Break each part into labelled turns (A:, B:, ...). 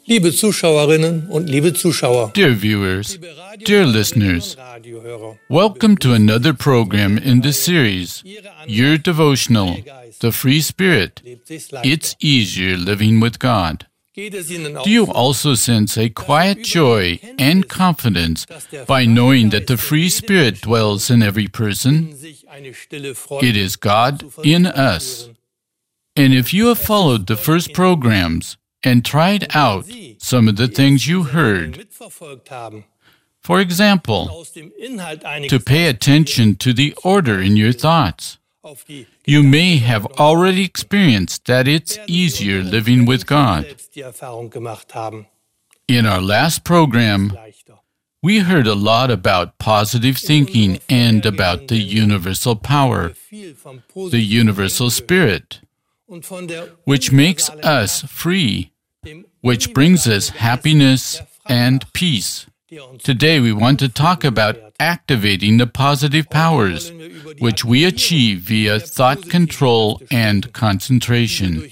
A: Liebe Zuschauerinnen und liebe Zuschauer,
B: Dear viewers, dear listeners, welcome to another program in the series, Your Devotional, The Free Spirit. It's easier living with God. Do you also sense a quiet joy and confidence by knowing that the free Spirit dwells in every person? It is God in us. And if you have followed the first programs and tried out some of the things you heard, for example, to pay attention to the order in your thoughts, you may have already experienced that it's easier living with God. In our last program, we heard a lot about positive thinking and about the universal power, the universal spirit, which makes us free, which brings us happiness and peace. Today we want to talk about activating the positive powers, which we achieve via thought control and concentration.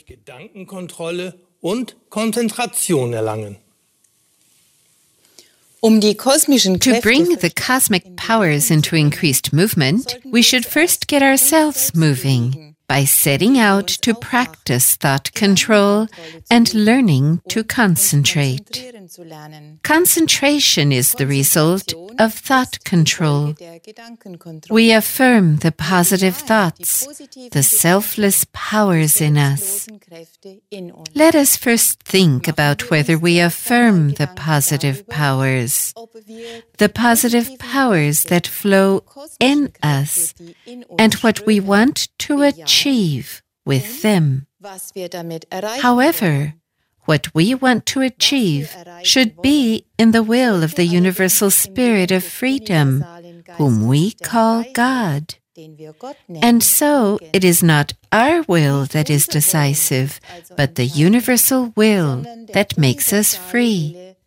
C: To bring the cosmic powers into increased movement, we should first get ourselves moving by setting out to practice thought control and learning to concentrate. Concentration is the result of thought control. We affirm the positive thoughts, the selfless powers in us. Let us first think about whether we affirm the positive powers that flow in us, and what we want to achieve with them. However, what we want to achieve should be in the will of the universal spirit of freedom, whom we call God. And so it is not our will that is decisive, but the universal will that makes us free.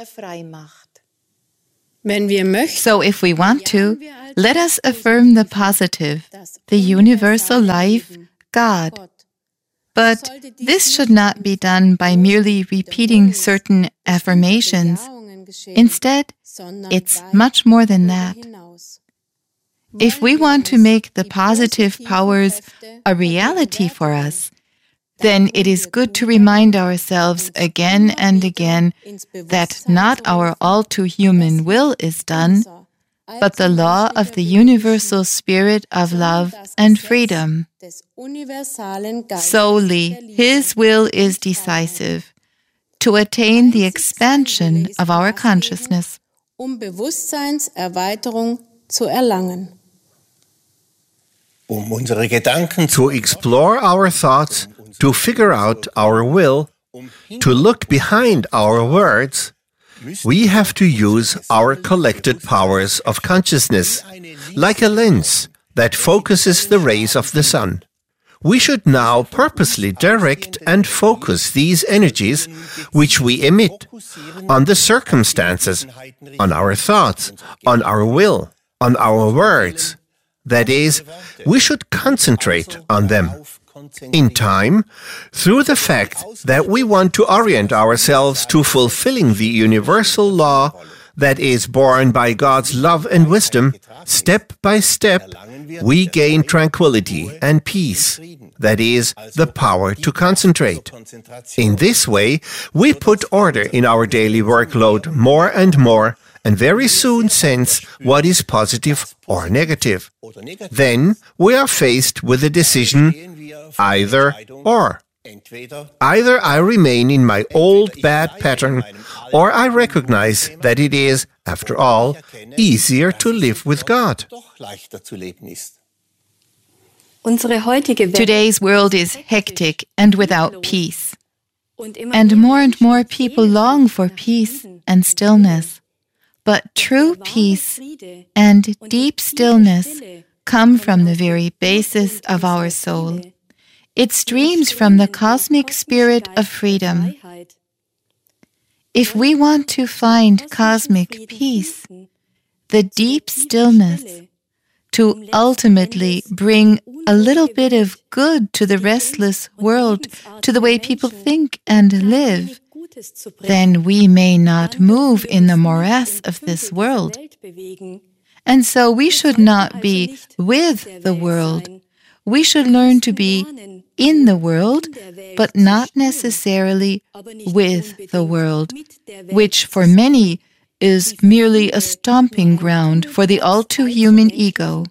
D: So if we want to, let us affirm the positive, the universal life, God. But this should not be done by merely repeating certain affirmations. Instead, it's much more than that. If we want to make the positive powers a reality for us, then it is good to remind ourselves again and again that not our all-too-human will is done, but the law of the universal spirit of love and freedom. Solely His will is decisive to attain the expansion of our consciousness.
E: To explore our thoughts, to figure out our will, to look behind our words, we have to use our collected powers of consciousness, like a lens that focuses the rays of the sun. We should now purposely direct and focus these energies which we emit on the circumstances, on our thoughts, on our will, on our words. That is, we should concentrate on them. In time, through the fact that we want to orient ourselves to fulfilling the universal law that is born by God's love and wisdom, step by step, we gain tranquility and peace, that is, the power to concentrate. In this way, we put order in our daily workload more and more, and very soon sense what is positive or negative. Then we are faced with a decision, either or. Either I remain in my old bad pattern, or I recognize that it is, after all, easier to live with God.
D: Today's world is hectic and without peace. And more people long for peace and stillness. But true peace and deep stillness come from the very basis of our soul. It streams from the cosmic spirit of freedom. If we want to find cosmic peace, the deep stillness, to ultimately bring a little bit of good to the restless world, to the way people think and live, then we may not move in the morass of this world. And so we should not be with the world. We should learn to be in the world, but not necessarily with the world, which for many is merely a stomping ground for the all-too-human ego.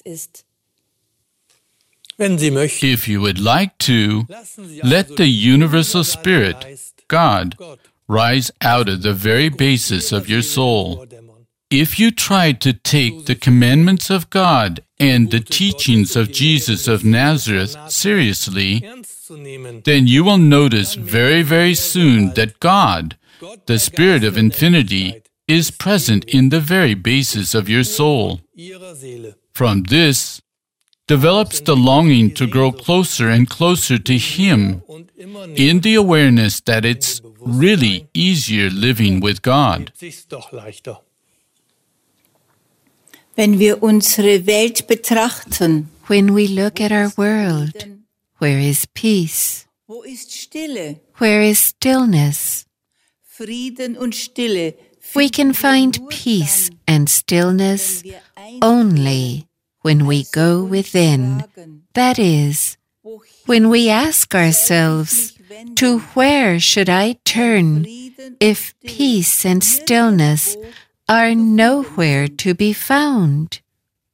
B: If you would like to, let the universal spirit, God, rise out of the very basis of your soul. If you try to take the commandments of God and the teachings of Jesus of Nazareth seriously, then you will notice very, very soon that God, the Spirit of Infinity, is present in the very basis of your soul. From this develops the longing to grow closer and closer to Him in the awareness that it's really easier living with God.
F: Wenn wir unsere Welt betrachten,
C: when we look at our world, where is peace?
F: wo ist Stille?
C: Where is stillness?
F: Frieden und Stille.
C: We can find peace and stillness only when we go within. That is, when we ask ourselves, to where should I turn if peace and stillness are nowhere to be found?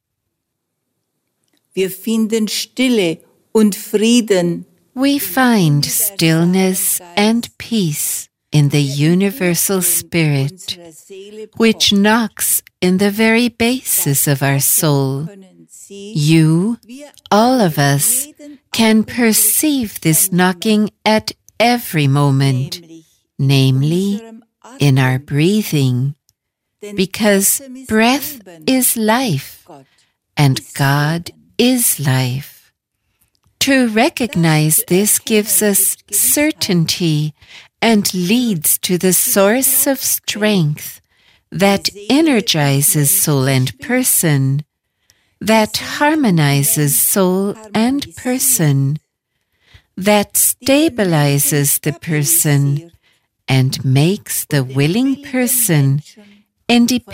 F: Wir finden Stille und Frieden.
C: We find stillness and peace in the universal spirit, which knocks in the very basis of our soul. You, all of us, can perceive this knocking at every moment, namely in our breathing, because breath is life, and God is life. To recognize this gives us certainty and leads to the source of strength that energizes soul and person, that harmonizes soul and person, that stabilizes the person and makes the willing person independent